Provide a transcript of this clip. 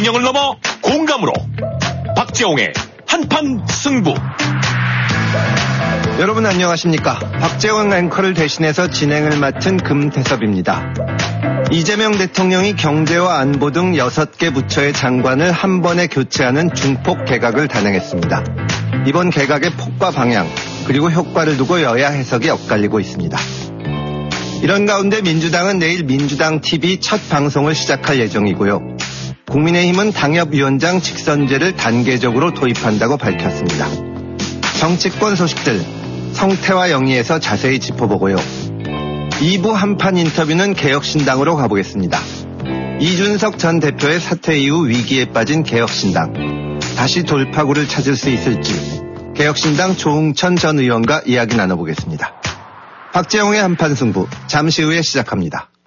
진영을 넘어 공감으로 박재홍의 한판 승부. 여러분 안녕하십니까. 박재홍 앵커를 대신해서 진행을 맡은 금태섭입니다. 이재명 대통령이 경제와 안보 등 6개 부처의 장관을 한 번에 교체하는 중폭 개각을 단행했습니다. 이번 개각의 폭과 방향 그리고 효과를 두고 여야 해석이 엇갈리고 있습니다. 이런 가운데 민주당은 내일 민주당 TV 첫 방송을 시작할 예정이고요. 국민의힘은 당협위원장 직선제를 단계적으로 도입한다고 밝혔습니다. 정치권 소식들 성태와 영희에서 자세히 짚어보고요. 2부 한판 인터뷰는 개혁신당으로 가보겠습니다. 이준석 전 대표의 사퇴 이후 위기에 빠진 개혁신당. 다시 돌파구를 찾을 수 있을지 개혁신당 조응천 전 의원과 이야기 나눠보겠습니다. 박재홍의 한판 승부 잠시 후에 시작합니다.